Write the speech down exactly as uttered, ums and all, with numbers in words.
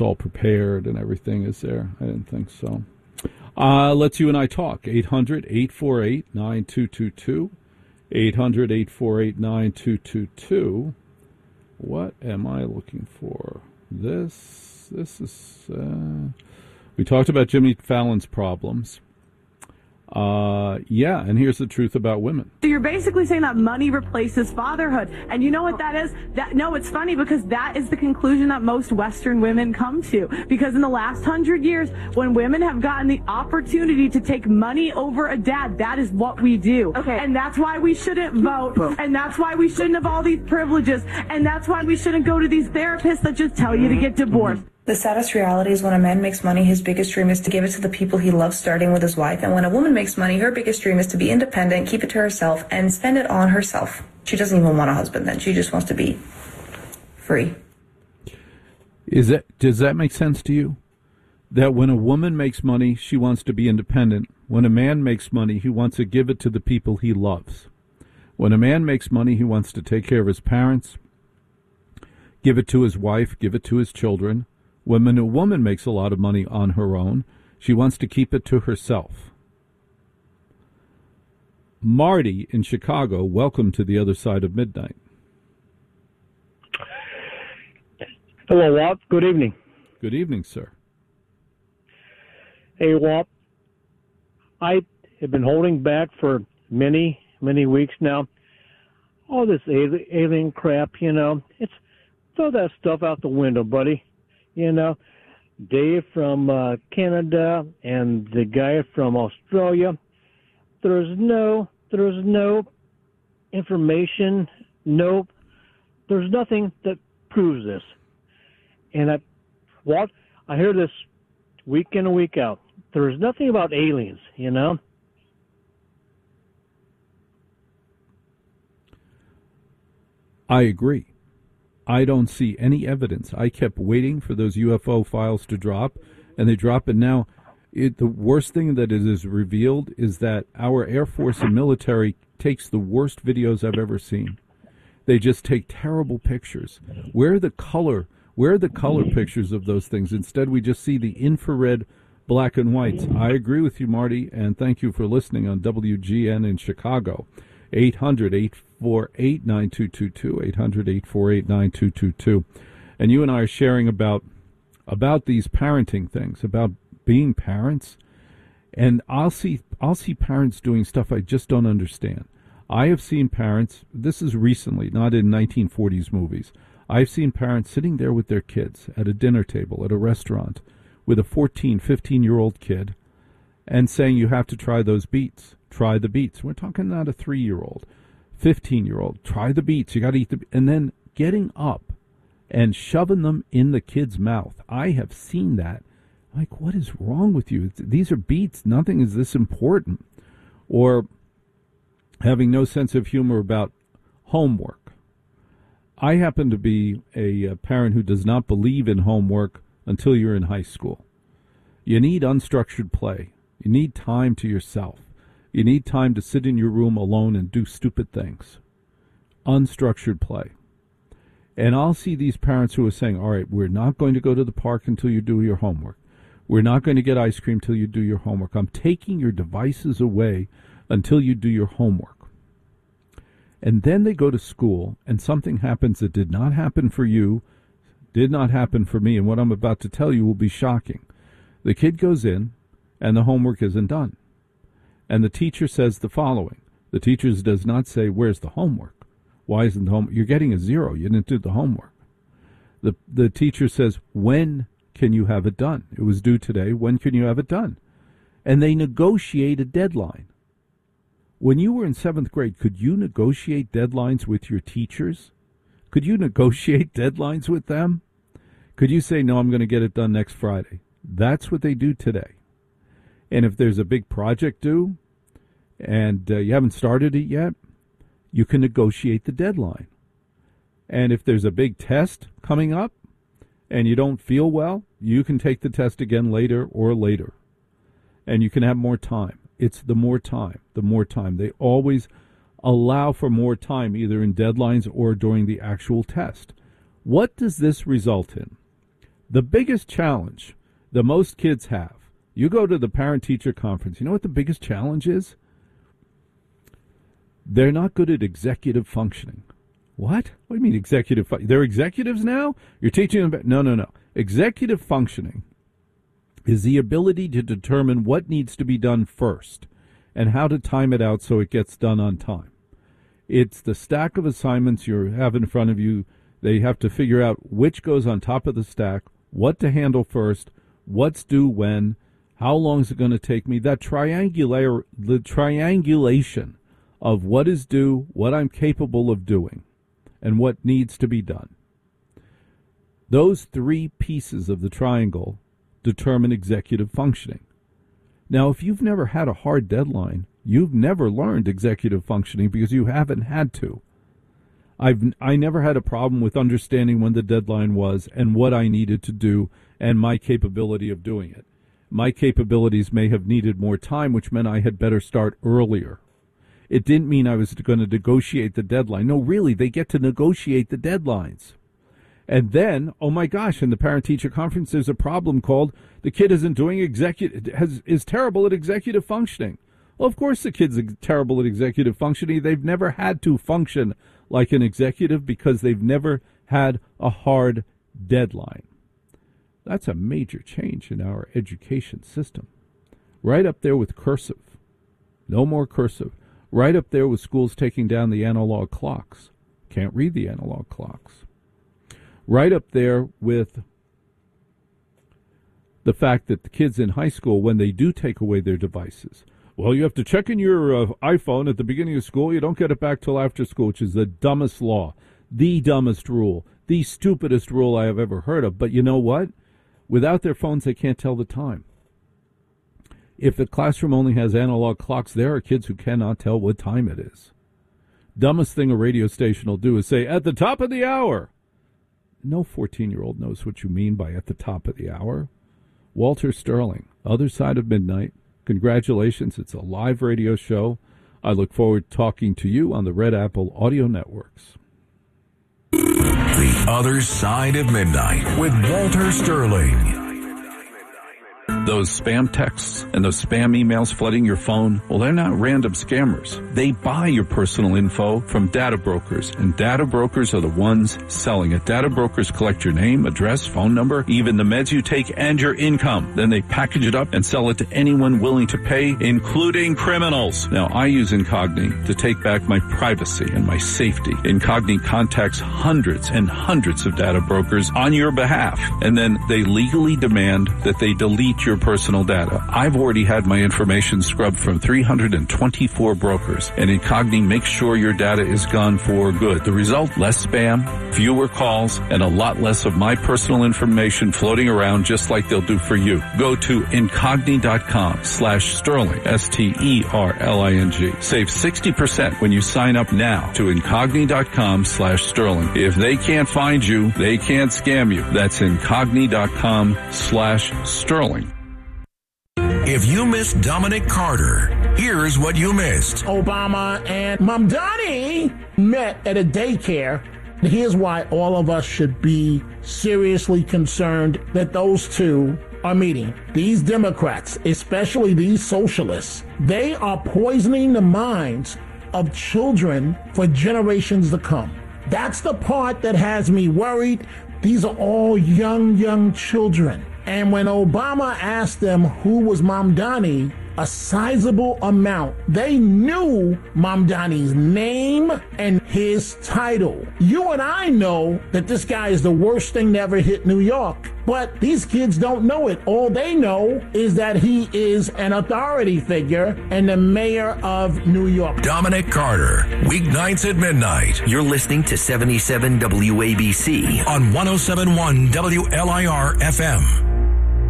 all prepared and everything is there. I didn't think so. Uh, let's you and I talk. eight hundred, eight four eight, nine two two two. eight hundred, eight four eight, nine two two two. What am I looking for? This, this is, uh, we talked about Jimmy Fallon's problems. Uh, yeah, and here's the truth about women. So you're basically saying that money replaces fatherhood. And you know what that is? That no, it's funny because that is the conclusion that most Western women come to. Because in the last hundred years, when women have gotten the opportunity to take money over a dad, that is what we do. Okay. And that's why we shouldn't vote. And that's why we shouldn't have all these privileges. And that's why we shouldn't go to these therapists that just tell you to get divorced. The saddest reality is when a man makes money, his biggest dream is to give it to the people he loves, starting with his wife. And when a woman makes money, her biggest dream is to be independent, keep it to herself, and spend it on herself. She doesn't even want a husband then. She just wants to be free. Is that, does that make sense to you? That when a woman makes money, she wants to be independent. When a man makes money, he wants to give it to the people he loves. When a man makes money, he wants to take care of his parents, give it to his wife, give it to his children. When a woman makes a lot of money on her own, she wants to keep it to herself. Marty in Chicago, welcome to the other side of midnight. Hello, Walt. Good evening. Good evening, sir. Hey, Walt. I have been holding back for many, many weeks now. All this alien crap, you know. It's throw that stuff out the window, buddy. You know, Dave from uh, Canada and the guy from Australia. There's no, there's no information. No, there's nothing that proves this. And I, Walt, I hear this week in and week out. There's nothing about aliens, you know. I agree. I don't see any evidence. I kept waiting for those U F O files to drop, and they drop. And now it, the worst thing that it is revealed is that our Air Force and military takes the worst videos I've ever seen. They just take terrible pictures. Where are the color? Where are the color pictures of those things? Instead, we just see the infrared black and whites. I agree with you, Marty, and thank you for listening on W G N in Chicago. eight hundred, eight four eight, nine two two two, eight hundred, eight four eight, nine two two two. And you and I are sharing about about these parenting things, about being parents. And I'll see I'll see parents doing stuff I just don't understand. I have seen parents, this is recently, not in nineteen forties movies. I've seen parents sitting there with their kids at a dinner table at a restaurant with a fourteen, fifteen-year-old kid and saying, you have to try those beets. Try the beets. We're talking not a three-year-old, fifteen-year-old. Try the beets. You got to eat the beets. And then getting up and shoving them in the kid's mouth. I have seen that. Like, what is wrong with you? These are beets. Nothing is this important. Or having no sense of humor about homework. I happen to be a, a parent who does not believe in homework until you're in high school. You need unstructured play. You need time to yourself. You need time to sit in your room alone and do stupid things. Unstructured play. And I'll see these parents who are saying, all right, we're not going to go to the park until you do your homework. We're not going to get ice cream till you do your homework. I'm taking your devices away until you do your homework. And then they go to school, and something happens that did not happen for you, did not happen for me, and what I'm about to tell you will be shocking. The kid goes in, and the homework isn't done. And the teacher says the following. The teacher does not say, where's the homework? Why isn't the homework? You're getting a zero. You didn't do the homework. The, the teacher says, when can you have it done? It was due today. When can you have it done? And they negotiate a deadline. When you were in seventh grade, could you negotiate deadlines with your teachers? Could you negotiate deadlines with them? Could you say, no, I'm going to get it done next Friday? That's what they do today. And if there's a big project due and uh, you haven't started it yet, you can negotiate the deadline. And if there's a big test coming up and you don't feel well, you can take the test again later or later. And you can have more time. It's the more time, the more time. They always allow for more time, either in deadlines or during the actual test. What does this result in? The biggest challenge that most kids have, you go to the parent-teacher conference, you know what the biggest challenge is? They're not good at executive functioning. What? What do you mean executive fu- They're executives now? You're teaching them about... No, no, no. Executive functioning is the ability to determine what needs to be done first and how to time it out so it gets done on time. It's the stack of assignments you have in front of you. They have to figure out which goes on top of the stack, what to handle first, what's due when, how long is it going to take me. That triangular, the triangulation of what is due, what I'm capable of doing, and what needs to be done. Those three pieces of the triangle determine executive functioning. Now, if you've never had a hard deadline, you've never learned executive functioning because you haven't had to. I've I never had a problem with understanding when the deadline was and what I needed to do and my capability of doing it. My capabilities may have needed more time, which meant I had better start earlier. It didn't mean I was going to negotiate the deadline. No, really, they get to negotiate the deadlines. And then, oh my gosh, in the parent-teacher conference, there's a problem called the kid isn't doing executive, has, is terrible at executive functioning. Well, of course the kid's terrible at executive functioning. They've never had to function like an executive because they've never had a hard deadline. That's a major change in our education system. Right up there with cursive. No more cursive. Right up there with schools taking down the analog clocks. Can't read the analog clocks. Right up there with the fact that the kids in high school, when they do take away their devices, well, you have to check in your uh, iPhone at the beginning of school. You don't get it back till after school, which is the dumbest law, the dumbest rule, the stupidest rule I have ever heard of. But you know what? Without their phones, they can't tell the time. If the classroom only has analog clocks, there are kids who cannot tell what time it is. Dumbest thing a radio station will do is say, at the top of the hour. No fourteen-year-old knows what you mean by at the top of the hour. Walter Sterling, Other Side of Midnight. Congratulations, it's a live radio show. I look forward to talking to you on the Red Apple Audio Networks. The Other Side of Midnight with Walter Sterling. Those spam texts and those spam emails flooding your phone, well, they're not random scammers. They buy your personal info from data brokers, and data brokers are the ones selling it. Data brokers collect your name, address, phone number, even the meds you take, and your income. Then they package it up and sell it to anyone willing to pay, including criminals. Now, I use Incogni to take back my privacy and my safety. Incogni contacts hundreds and hundreds of data brokers on your behalf, and then they legally demand that they delete your personal data. I've already had my information scrubbed from three hundred twenty-four brokers, and Incogni makes sure your data is gone for good. The result, less spam, fewer calls, and a lot less of my personal information floating around just like they'll do for you. Go to Incogni.com slash Sterling, S T E R L I N G. Save sixty percent when you sign up now to Incogni.com slash Sterling. If they can't find you, they can't scam you. That's Incogni.com slash Sterling. If you missed Dominic Carter, here's what you missed. Obama and Mamdani met at a daycare. Here's why all of us should be seriously concerned that those two are meeting. These Democrats, especially these socialists, they are poisoning the minds of children for generations to come. That's the part that has me worried. These are all young, young children. And when Obama asked them who was Mamdani, a sizable amount, they knew Mamdani's name and his title. You and I know that this guy is the worst thing to ever hit New York, but these kids don't know it. All they know is that he is an authority figure and the mayor of New York. Dominic Carter, weeknights at midnight. You're listening to seventy-seven W A B C on one oh seven point one W L I R F M.